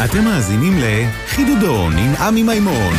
אתם מאזינים לחידודון עם עמי מימון.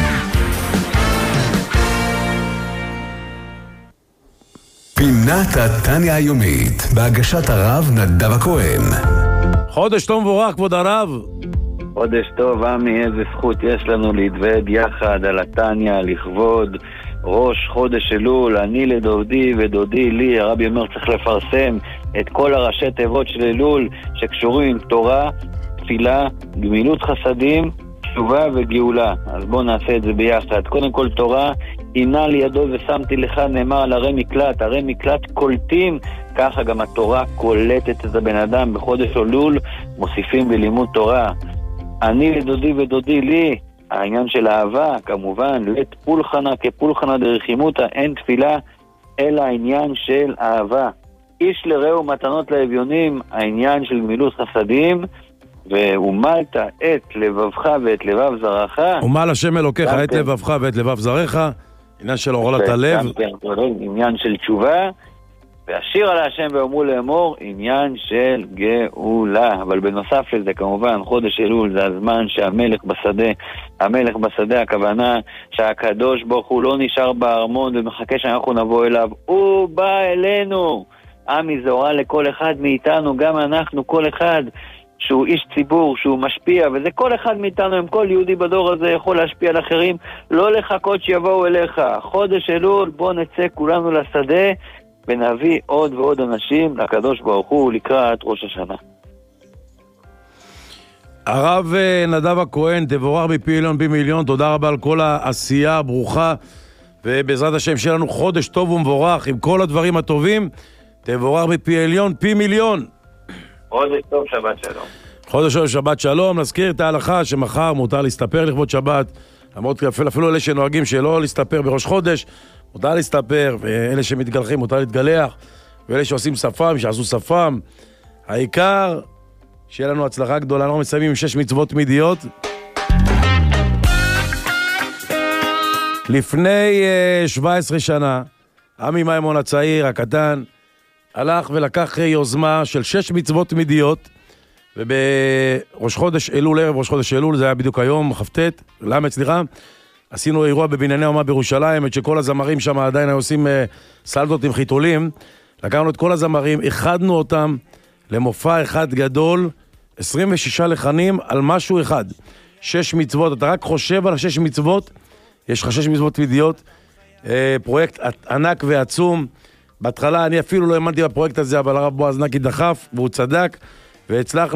פינת התניה היומית, בהגשת הרב נדב הכהן. חודש טוב מבורך, כבוד הרב. חודש טוב, עמי, איזה זכות יש לנו להתוועד יחד על התניה לכבוד ראש חודש אלול. אני לדודי ודודי לי. הרבי אומר צריך לפרסם את כל הראשי תיבות של אלול שקשורים עם תורה, תפילה, גמילות חסדים, תשובה וגאולה. אז בואו נעשה את זה ביחד. קודם כל תורה, הנה לידו ושמתי לך, נאמר על הרי מקלט. הרי מקלט קולטים, ככה גם התורה קולטת את הבן אדם. בחודש אלול מוסיפים בלימוד תורה. אני לדודי ודודי לי, העניין של אהבה, כמובן, לית פולחנה כפולחנה דרחימותא, אין תפילה אלא העניין של אהבה. איש לרעהו מתנות לאביונים, העניין של גמילות חסדים, ומלת את לבבך ואת לבב זרעך. ומל השם אלוקיך את לבבך ואת לבב זרעך, עניין של אורלת הלב. עניין של תשובה, והשיר על השם ואומרו לאמור, עניין של גאולה. אבל בנוסף לזה, כמובן, חודש אלול זה הזמן שהמלך בשדה, המלך בשדה, הכוונה שהקדוש ברוך הוא לא נשאר בארמון ומחכה שאנחנו נבוא אליו, הוא בא אלינו. עמי זה הוראה לכל אחד מאיתנו, גם אנחנו, כל אחד שהוא איש ציבור, שהוא משפיע, וזה כל אחד מאיתנו, עם כל יהודי בדור הזה יכול להשפיע על אחרים, לא לחכות שיבואו אליך. חודש אלול, בוא נצא כולנו לשדה, ונביא עוד ועוד אנשים לקדוש ברוך הוא לקראת ראש השנה. הרב נדב הכהן, תבורך בפי עליון פי מיליון, תודה רבה על כל העשייה הברוכה, ובעזרת השם שיהיה לנו חודש טוב ומבורך עם כל הדברים הטובים. תבורך בפי עליון פי מיליון. חודש טוב, שבת שלום. חודש טוב, שבת שלום. נזכיר את ההלכה שמחר מותר להסתפר לכבוד שבת, למרות אפילו אלה שנוהגים שלא להסתפר בראש חודש, מותר להסתפר, ואלה שמתגלחים מותר להתגלח, ואלה שעושים שפם, שעשו שפם. העיקר שיהיה לנו הצלחה גדולה. אנחנו מסיימים עם 6 מצוות תמידיות. לפני 17 שנה, עמי מימון הצעיר, הקטן, הלך ולקח יוזמה של 6 מצוות תמידיות, ובראש חודש אלול, ערב ראש חודש אלול, זה היה בדיוק היום, עשינו אירוע בבנייני האומה בירושלים, את שכל הזמרים שם עדיין היו עושים סלדות עם חיתולים. לקחנו את כל הזמרים, איחדנו אותם למופע אחד גדול, 26 לחנים על משהו אחד. 6 מצוות, אתה רק חושב על 6 מצוות, יש לך 6 מצוות תמידיות, פרויקט ענק ועצום. בהתחלה אני אפילו לא האמנתי בפרויקט הזה, אבל הרב בועז נקי דחף, והוא צדק, והצלחנו.